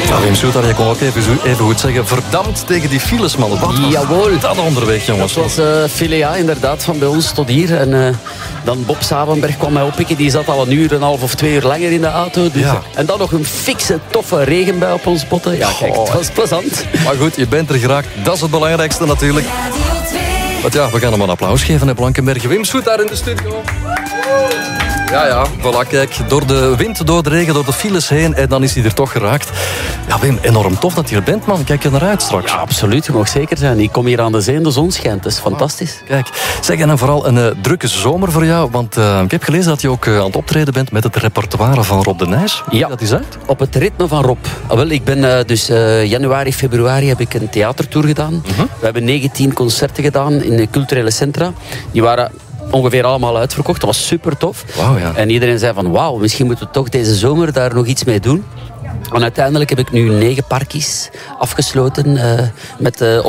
Ja, Wim Soetar, je kon ook even goed zeggen, verdampt tegen die files, man. Wat Jawohl. Dat onderweg, jongens. Dat was Filea, inderdaad, van bij ons tot hier. En dan Bob Savenberg kwam mij oppikken. Die zat al 1,5 uur of 2 uur langer in de auto. Dus, Ja. En dan nog een fikse, toffe regenbui op ons botten. Ja, kijk, het was plezant. Maar goed, je bent er geraakt. Dat is het belangrijkste natuurlijk. Want ja, we gaan hem een applaus geven, hè, Blankenberg. Wim Soetar in de studio. Ja, voilà, kijk. Door de wind, door de regen, door de files heen. En dan is hij er toch geraakt. Ja, Wim, enorm tof dat je er bent, man. Kijk je naar uit straks. Ja, absoluut. Je mag zeker zijn. Ik kom hier aan de zee en de zon schijnt. Dat is fantastisch. Kijk, zeg, en dan vooral een drukke zomer voor jou. Want ik heb gelezen dat je ook aan het optreden bent met het repertoire van Rob de Nijs. Hoe Ja. dat is uit? Op het ritme van Rob. Wel, ik ben januari, februari heb ik een theatertour gedaan. We hebben 19 concerten gedaan in de culturele centra. Die waren ongeveer allemaal uitverkocht. Dat was super tof. Wauw, ja. En iedereen zei van wauw, misschien moeten we toch deze zomer daar nog iets mee doen. En uiteindelijk heb ik nu 9 parkies afgesloten met